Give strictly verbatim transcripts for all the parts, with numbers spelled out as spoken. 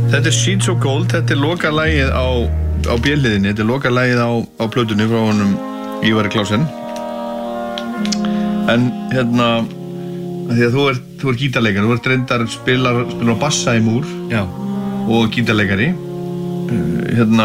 Þetta er Sheets of Gold, þetta er loka lagið á, á B-liðinni, þetta er loka lagið á, á plötunni frá honum Ívari Klausen. En hérna, því að þú ert, þú ert gítarleikari, þú ert reyndar spilar, spilar á bassa í múr. Já. Og gítarleikari. Hérna,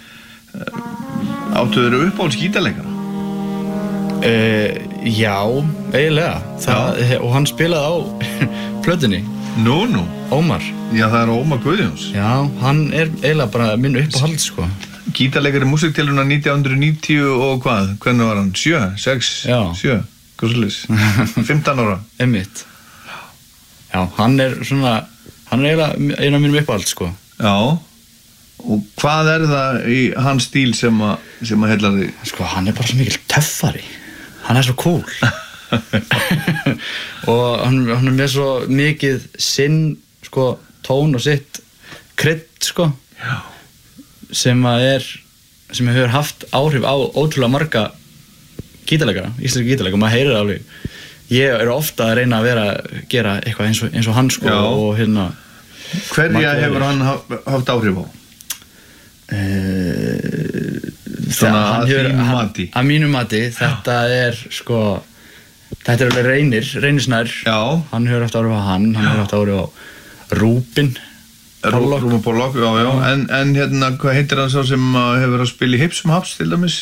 áttu þeir uppáhalds gítarleikara? Uh, já, eiginlega. Það, og hann spilaði á plötunni. Nú, nú. Ómar. Já, það er Ómar Guðjóns. Já, hann er eiginlega bara minn uppáhald, sko. Gítarleikari músiktilrauna nítján hundruð níutíu og hvað? Hvernig var hann? Sjö? Sex? Já. Sjö? Hvað svolítið? fimmtán ára? Einmitt. Já, hann er svona, hann er eiginlega einn af mínum uppáhald, sko. Já. Og hvað er það í hans stíl sem að, sem að heillar þig? Sko, hann er bara svo mikil töffari. Hann er svo cool. Og hann, hann er með svo mikið sinn, sko, tón og sitt krydd, sko. Já. Sem að er, sem hefur haft áhrif á ótrúlega marga gítarleikara, íslenska gítarleikara, maður heyrir það alveg. Ég er ofta að reyna að vera, gera eitthvað eins og, eins og hann, sko. Já. Og hérna. Hverja hefur hann haft áhrif á? Uh, Svona að þínu mati? Að mínu mati, þetta er, sko, þetta er alveg Reynir, Reynir Snær. Já. Hann hefur haft áhrif á hann, hann hefur haft áhrif á Rúbin. Rúbin Pollock, já, já. En, en hérna, hvað heitir hann sá sem hefur að spila í Hipsum Haps til dæmis?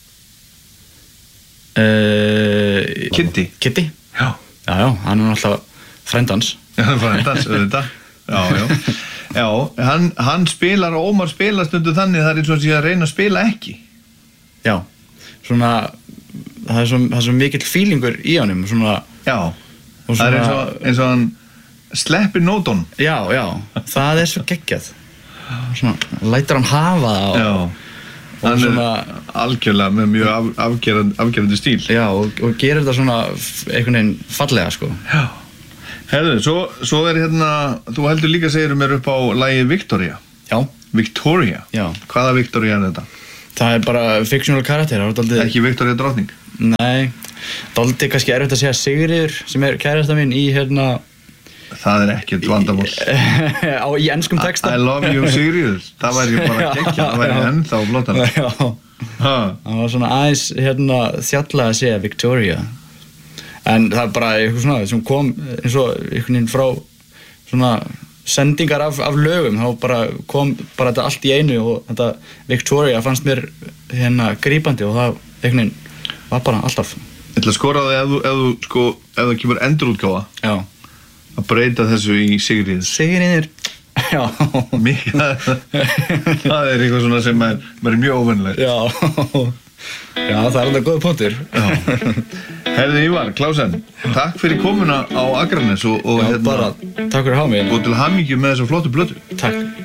Uh, Kitty. Kitty? Já. Já, já, hann er alltaf frændans. Já, hann er frændans, auðvitað. Já, já. Já, hann, hann spilar og Ómar spilar stundu þannig það er eins og að sé að reyna að spila ekki. Já, svona, það er svo, það er svo mikill feelingur í honum, svona. Já, svona, það er eins og, eins og hann sleppir nótunum. Já, já, það er svo geggjað. Svona, lætur hann hafa það. Og, já, hann svona, er algjörlega með mjög af, afgerandi, afgerandi stíl. Já, og, og gerir þetta svona einhvern veginn fallega, sko. Já. Herðu, svo, svo er hérna, þú heldur líka segir mér upp á lagið Victoria. Já. Victoria? Já. Hvaða Victoria er þetta? Það er bara fictional karakter. Daldið... Ekki Victoria drottning? Nei, daldið kannski erfitt að segja Sigríður, sem er kærasta mín í hérna... Það er ekkert vandamál. Á, í enskum texta. I love you Sigríður. Það væri bara geggjað, það væri ennþá flottar. Já. Það var svona aðeins hérna þjallega að segja Victoria. En það er bara eitthvað svona sem kom eins og einhvern veginn frá svona sendingar af, af lögum, þá bara kom bara þetta allt í einu og þetta Victoria fannst mér hérna grípandi og það einhvern veginn var bara alltaf. Ég ætla að skora það ef þú, ef þú sko, ef það kemur endurútgáfa. Já. Að breyta þessu í Sigríður. Sigríður. Já. Mikið, það er eitthvað svona sem er, er mjög óvenjulegt. Já. Já, það er alveg góð punktur. Herðu Ívar Klausen, takk fyrir komuna á Akranes og, og já, hérna, bara takk fyrir að hafa mig. Og til hamingju með þessa flottu plötu. Takk.